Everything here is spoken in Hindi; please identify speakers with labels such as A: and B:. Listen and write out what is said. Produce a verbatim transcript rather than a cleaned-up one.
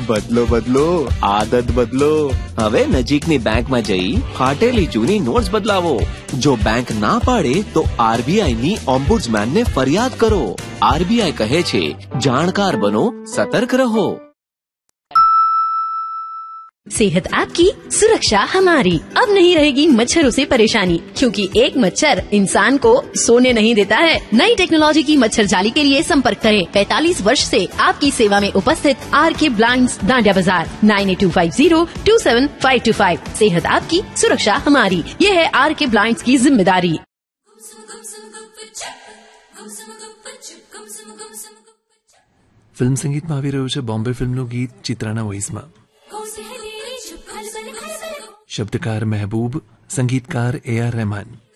A: બદલો બદલો આદત બદલો। હવે નજીકની બેંકમાં જઈ ફાટેલી જૂની નોટ્સ બદલાવો। જો બેંક ના પાડે તો આરબીઆઈ ની ઓમ્બુડ્સમેન ને ફરિયાદ કરો। આરબીઆઈ કહે છે, જાણકાર બનો, સતર્ક રહો।
B: सेहत आपकी, सुरक्षा हमारी। अब नहीं रहेगी मच्छरों से परेशानी, क्योंकि एक मच्छर इंसान को सोने नहीं देता है। नई टेक्नोलॉजी की मच्छर जाली के लिए संपर्क करें। पैंतालीस वर्ष से आपकी सेवा में उपस्थित आर के ब्लाइंड्स, डांडिया बाजार, nine eight to five zero to seven five to five. सेहत आपकी, सुरक्षा हमारी, ये है आर के ब्लाइंड्स की जिम्मेदारी।
C: ફિલ્મ સંગીતમાં આવી રહ્યું છે બોમ્બે ફિલ્મનું ગીત ચિત્રાના વોઇસમાં। શબ્દકાર મહેબૂબ, સંગીતકાર એ આર રહેમાન।